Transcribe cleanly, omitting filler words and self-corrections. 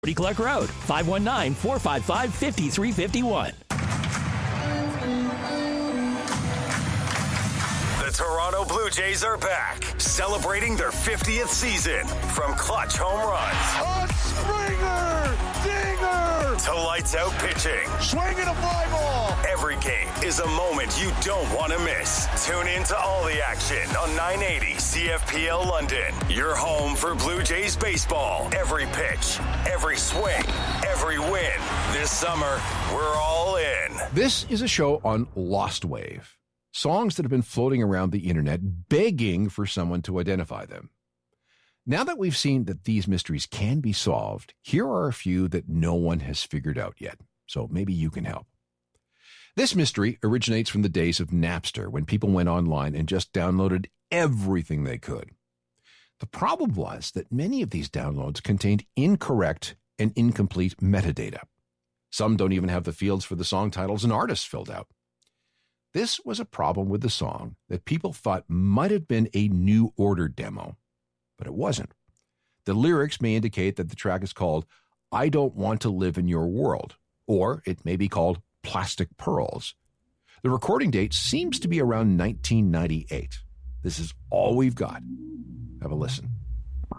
Clark Road, 519-455-5351. The Toronto Blue Jays are back, celebrating their 50th season. From clutch home runs, a Springer, dinger, to lights out pitching. Swinging a fly ball. Every game is a moment you don't want to miss. Tune in to all the action on 980 CFPL London. Your home for Blue Jays baseball. Every pitch, every swing, every win. This summer, we're all in. This is a show on Lost Wave. Songs that have been floating around the internet begging for someone to identify them. Now that we've seen that these mysteries can be solved, here are a few that no one has figured out yet. So maybe you can help. This mystery originates from the days of Napster, when people went online and just downloaded everything they could. The problem was that many of these downloads contained incorrect and incomplete metadata. Some don't even have the fields for the song titles and artists filled out. This was a problem with the song that people thought might have been a New Order demo, but it wasn't. The lyrics may indicate that the track is called I Don't Want to Live in Your World, or it may be called Plastic Pearls. The recording date seems to be around 1998. This is all we've got. Have a listen.